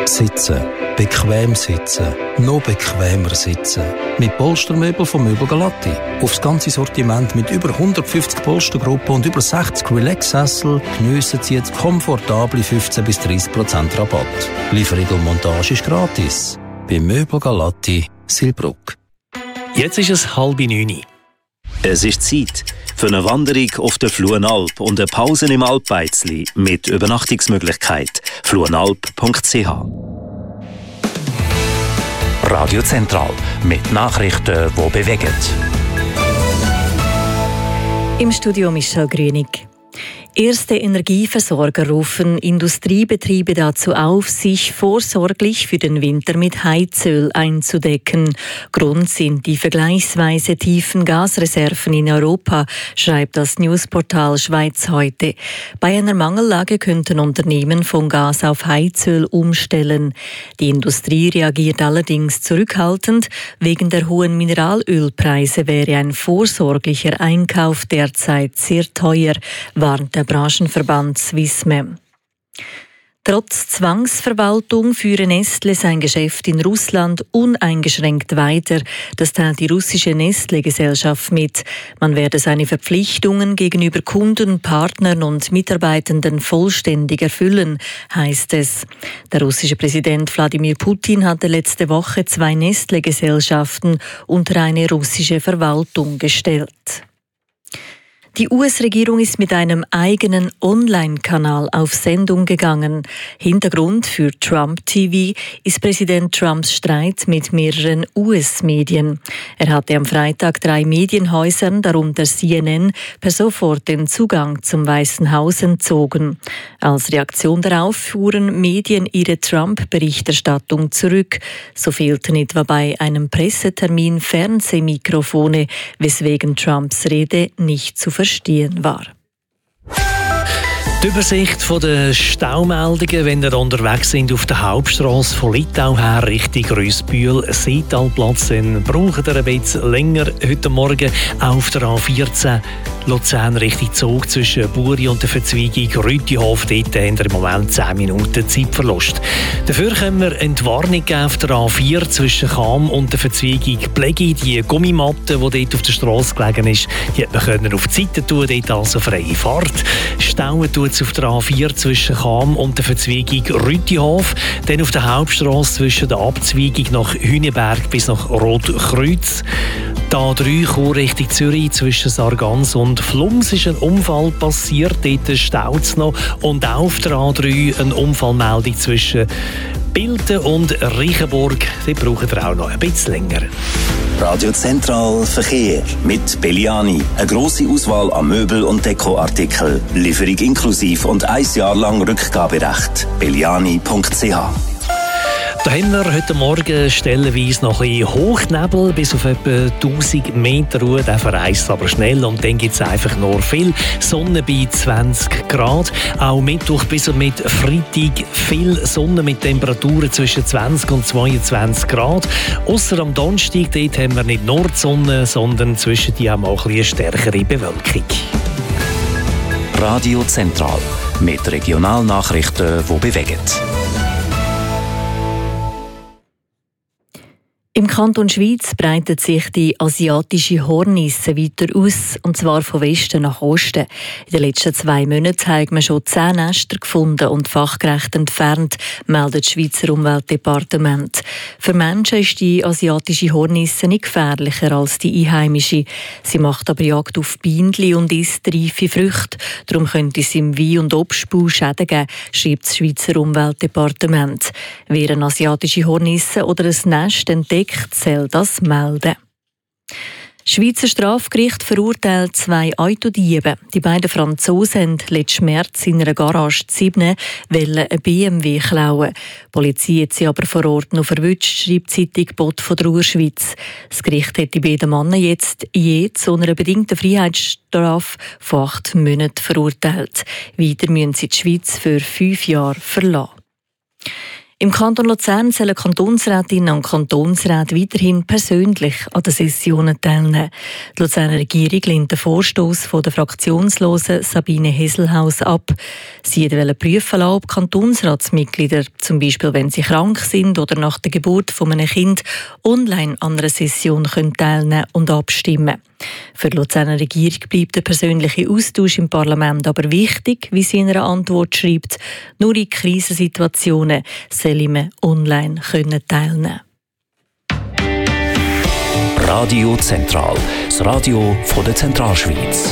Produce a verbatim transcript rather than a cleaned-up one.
Sitzen. Bequem sitzen. Noch bequemer sitzen. Mit Polstermöbel von Möbel Galatti. Aufs ganze Sortiment mit über hundertfünfzig Polstergruppen und über sechzig Relax-Sessel geniessen Sie jetzt komfortable fünfzehn bis dreißig Prozent Rabatt. Lieferung und Montage ist gratis. Bei Möbel Galatti, Silbruck. Jetzt ist es halb neun. Es ist Zeit für eine Wanderung auf der Fluenalp und eine Pause im Alpbeizli mit Übernachtungsmöglichkeit. fluenalp punkt c h Radio Zentral mit Nachrichten, die bewegen. Im Studio Michel Grünig. Erste Energieversorger rufen Industriebetriebe dazu auf, sich vorsorglich für den Winter mit Heizöl einzudecken. Grund sind die vergleichsweise tiefen Gasreserven in Europa, schreibt das Newsportal Schweiz heute. Bei einer Mangellage könnten Unternehmen von Gas auf Heizöl umstellen. Die Industrie reagiert allerdings zurückhaltend. Wegen der hohen Mineralölpreise wäre ein vorsorglicher Einkauf derzeit sehr teuer, warnt der Branchenverband Swissmem. Trotz Zwangsverwaltung führe Nestle sein Geschäft in Russland uneingeschränkt weiter. Das teilt die russische Nestle-Gesellschaft mit. Man werde seine Verpflichtungen gegenüber Kunden, Partnern und Mitarbeitenden vollständig erfüllen, heißt es. Der russische Präsident Wladimir Putin hatte letzte Woche zwei Nestle-Gesellschaften unter eine russische Verwaltung gestellt. Die U S-Regierung ist mit einem eigenen Online-Kanal auf Sendung gegangen. Hintergrund für Trump T V ist Präsident Trumps Streit mit mehreren U S-Medien. Er hatte am Freitag drei Medienhäusern, darunter C N N, per sofort den Zugang zum Weißen Haus entzogen. Als Reaktion darauf fuhren Medien ihre Trump-Berichterstattung zurück. So fehlten etwa bei einem Pressetermin Fernsehmikrofone, weswegen Trumps Rede nicht zu verstehen war. Die Übersicht der Staumeldungen, wenn ihr unterwegs sind auf der Hauptstrasse von Litau her Richtung Rüssbühl-Seetalplatz, dann braucht ihr ein bisschen länger heute Morgen auf der A vierzehn Luzern Richtung Zug zwischen Buri und der Verzweigung Rütihof. Dort haben wir im Moment zehn Minuten Zeitverlust. Dafür können wir Entwarnung auf der A vier zwischen Cham und der Verzweigung Plegi. Die Gummimatte, die dort auf der Strasse gelegen ist, die hat man können auf die Seite tun, dort also freie Fahrt. Stauen tut es auf der A vier zwischen Cham und der Verzweigung Rütihof. Dann auf der Hauptstrasse zwischen der Abzweigung nach Hüneberg bis nach Rotkreuz. Die A drei Chur Richtung Zürich zwischen Sargans und Flums ist ein Unfall passiert. Dort staut es noch. Und auch auf der A drei eine Unfallmeldung zwischen Bilten und Reichenburg. Die brauchen wir auch noch ein bisschen länger. Radio Zentral Verkehr mit Belliani. Eine grosse Auswahl an Möbel- und Dekoartikeln. Lieferung inklusiv und ein Jahr lang Rückgaberecht. belliani punkt c h Da haben wir heute Morgen stellenweise noch ein bisschen Hochnebel, bis auf etwa tausend Meter Ruhe. Der verreist aber schnell und dann gibt es einfach nur viel Sonne bei zwanzig Grad. Auch Mittwoch bis und mit Freitag viel Sonne mit Temperaturen zwischen zwanzig und zweiundzwanzig Grad. Ausser am Donnerstag, dort haben wir nicht nur die Sonne, sondern zwischen die haben auch ein bisschen eine stärkere Bewölkung. Radio Zentral mit Regionalnachrichten, die bewegen. Im Kanton Schwyz breitet sich die asiatische Hornisse weiter aus, und zwar von Westen nach Osten. In den letzten zwei Monaten haben wir schon zehn Nester gefunden und fachgerecht entfernt, meldet das Schweizer Umweltdepartement. Für Menschen ist die asiatische Hornisse nicht gefährlicher als die einheimische. Sie macht aber Jagd auf Bienen und isst reife Früchte. Darum könnte es im Wein- und Obstbau Schäden geben, schreibt das Schweizer Umweltdepartement. Wer eine asiatische Hornisse oder ein Nest entdeckt, soll das melden. Das Schweizer Strafgericht verurteilt zwei Autodiebe. Die beiden Franzosen haben letzten März in einer Garage zu Sibne einen B M W klauen. Die Polizei hat sie aber vor Ort noch verwünscht, schreibt die Zeitung Bot von der Urschweiz. Das Gericht hat die beiden Männer jetzt je zu einer bedingten Freiheitsstrafe von acht Monaten verurteilt. Weiter müssen sie die Schweiz für fünf Jahre verlassen. Im Kanton Luzern sollen Kantonsrätinnen und Kantonsräte weiterhin persönlich an den Sessionen teilnehmen. Die Luzerner Regierung lehnt den Vorstoss von der fraktionslosen Sabine Hesselhaus ab. Sie wollen prüfen lassen, ob Kantonsratsmitglieder, zum Beispiel wenn sie krank sind oder nach der Geburt von einem Kind, online an einer Session können teilnehmen und abstimmen. Für die Luzerner Regierung bleibt der persönliche Austausch im Parlament aber wichtig, wie sie in einer Antwort schreibt. Nur in Krisensituationen soll man online teilnehmen können. Radio Zentral, das Radio von der Zentralschweiz.